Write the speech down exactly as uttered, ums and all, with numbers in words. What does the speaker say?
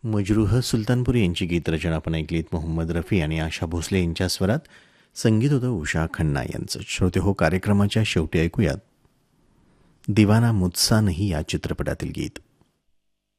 मजरूह सुलतानपुरी यांची गीतरचना आपण ऐकलीत. मोहम्मद रफी आणि आशा भोसले यांच्या स्वरात. संगीत होतं उषा खन्ना यांचं. श्रोते हो, कार्यक्रमाच्या शेवटी ऐकूयात दिवाना मुझसा नहीं या चित्रपटातील गीत.